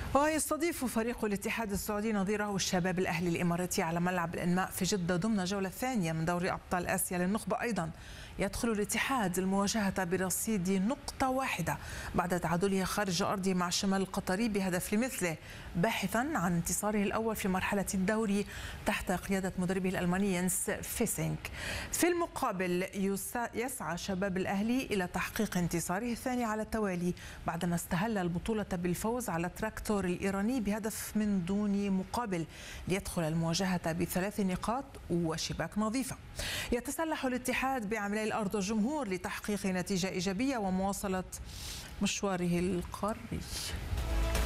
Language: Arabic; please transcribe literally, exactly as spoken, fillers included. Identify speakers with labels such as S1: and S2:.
S1: ويستضيف فريق الاتحاد السعودي نظيره الشباب الأهلي الإماراتي على ملعب الإنماء في جدة ضمن الجولة الثانية من دوري أبطال آسيا للنخبة. أيضا يدخل الاتحاد المواجهة برصيد نقطة واحدة بعد تعادله خارج أرضه مع الشمال القطري بهدف لمثله، باحثا عن انتصاره الأول في مرحلة الدوري تحت قيادة مدربه الألماني ينس فيسينك. في المقابل يسعى شباب الأهلي إلى تحقيق انتصاره الثاني على التوالي بعدما استهل البطولة بالفوز على تراكتور الإيراني بهدف من دون مقابل، ليدخل المواجهة بثلاث نقاط وشباك نظيفة. يتسلح الاتحاد بعملي الأرض والجمهور لتحقيق نتيجة إيجابية ومواصلة مشواره القاري.